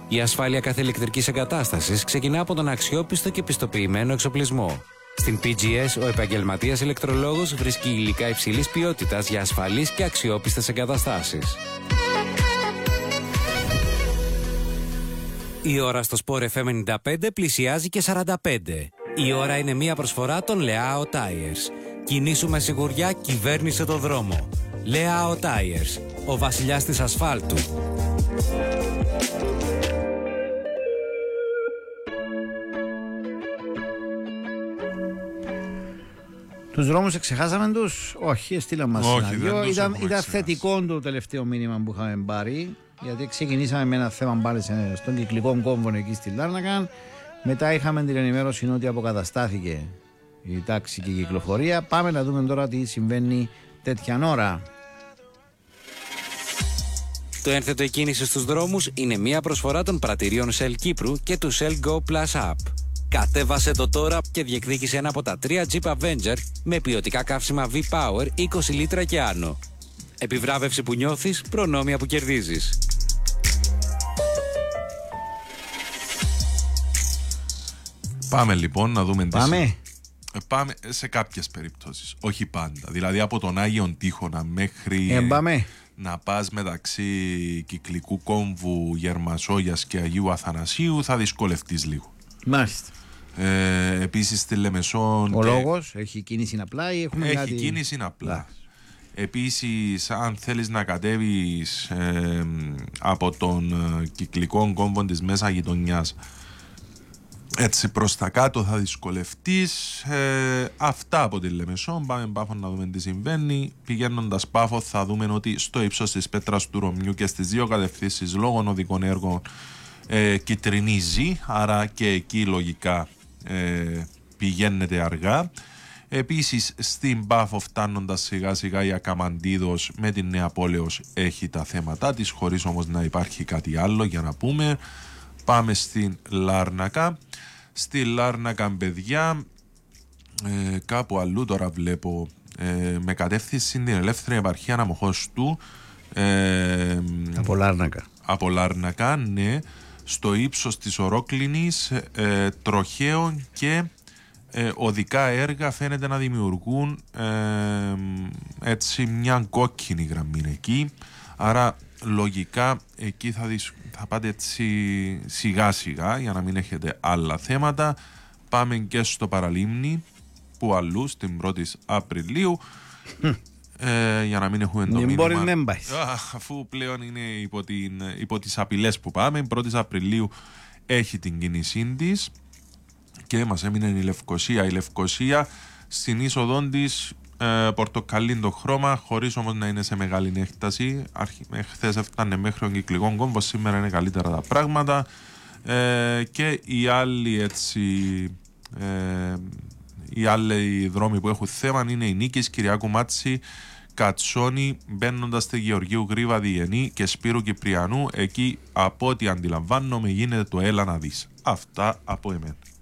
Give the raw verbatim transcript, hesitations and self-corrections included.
Η ασφάλεια κάθε ηλεκτρικής εγκατάστασης ξεκινά από τον αξιόπιστο και πιστοποιημένο εξοπλισμό. Στην πι τζι ες, ο επαγγελματίας ηλεκτρολόγος βρίσκει υλικά υψηλής ποιότητας για ασφαλείς και αξιόπιστες εγκαταστάσεις. Η ώρα στο Sport εφ εμ ενενήντα πέντε πλησιάζει και σαράντα πέντε. Η ώρα είναι μια προσφορά των Leao Tires. Κινήσου με σιγουριά, κυβέρνησε το δρόμο. Leao Tires, ο βασιλιάς της ασφάλτου. Τους δρόμους εξεχάσαμε τους? Όχι, στείλαμε μας Όχι, συναντιό. δεν Ήταν, τους ήταν έχουμε θετικό το τελευταίο μήνυμα που είχαμε πάρει, γιατί ξεκινήσαμε με ένα θέμα πάλι σε- στον κυκλικό κόμβο εκεί στη Λάρνακα. Μετά είχαμε την ενημέρωση ότι αποκαταστάθηκε η τάξη και η κυκλοφορία. Πάμε να δούμε τώρα τι συμβαίνει τέτοια ώρα. Το ένθετο η κίνηση στους δρόμους είναι μια προσφορά των πρατηρίων Shell Κύπρου και του Shell Go Plus App. Κατέβασε το τώρα και διεκδίκησε ένα από τα τρία Jeep Avenger με ποιοτικά καύσιμα V-Power είκοσι λίτρα και άνω. Επιβράβευση που νιώθεις, προνόμια που κερδίζεις. Πάμε λοιπόν να δούμε τι Πάμε. συ- Ε, Πάμε σε κάποιες περιπτώσεις, όχι πάντα. Δηλαδή από τον Άγιον Τείχονα μέχρι Ε, πάμε. να πας μεταξύ Κυκλικού Κόμβου, Γερμασόγιας και Αγίου Αθανασίου θα δυσκολευτείς λίγο. Μάλιστα. Ε, επίσης στη Λεμεσόν Ο και- λόγος έχει κίνηση απλά ή έχουμε έχει κάτι... κίνηση είναι απλά. Εντάξει. Επίσης αν θέλεις να κατέβεις ε, από τον ε, Κυκλικό Κόμβο της Μέσα Γειτονιάς έτσι προς τα κάτω θα δυσκολευτείς. ε, Αυτά από τη Λεμεσόν. Πάμε Πάφο να δούμε τι συμβαίνει. Πηγαίνοντας Πάφο θα δούμε ότι στο ύψος της Πέτρας του Ρωμιού και στις δύο κατευθύνσεις λόγω οδικών έργων ε, κυτρινίζει, άρα και εκεί λογικά ε, πηγαίνεται αργά. Επίσης στην Πάφο φτάνοντας σιγά σιγά η Ακαμαντίδος με την Νέα Πόλεως έχει τα θέματα της, χωρίς όμως να υπάρχει κάτι άλλο για να πούμε. Πάμε στην Λάρνακα. Στη Λάρνακα, παιδιά, ε, κάπου αλλού τώρα βλέπω ε, με κατεύθυνση την Ελεύθερη Επαρχία Αναμοχώς του ε, Από Λάρνακα. από Λάρνακα, ναι, στο ύψος της Ορόκληνης ε, τροχαίων και ε, οδικά έργα φαίνεται να δημιουργούν ε, έτσι μια κόκκινη γραμμή εκεί, άρα λογικά εκεί θα, δεις, θα πάτε έτσι σιγά σιγά για να μην έχετε άλλα θέματα. Πάμε και στο Παραλίμνη που αλλού στην πρώτη Απριλίου ε, για να μην έχουμε το Μην μήνυμα. μπορεί να πάει. Α, αφού πλέον είναι υπό, την, υπό τις απειλές που πάμε, πρώτη Απριλίου έχει την κίνησή της και μας έμεινε η Λευκοσία. Η Λευκοσία στην είσοδο της ε, πορτοκαλί το χρώμα, χωρίς όμως να είναι σε μεγάλη έκταση. Χθες έφτανε μέχρι τον Κυκλικό Κόμβο, σήμερα είναι καλύτερα τα πράγματα. Ε, και οι άλλοι έτσι ε, οι άλλοι δρόμοι που έχουν θέμα είναι η Νίκης, Κυριάκου Μάτση, Κατσόνη, μπαίνοντας στη Γεωργίου Γρήβα Διενή και Σπύρου Κυπριανού. Εκεί από ό,τι αντιλαμβάνομαι γίνεται το έλα να δεις. Αυτά από εμένα.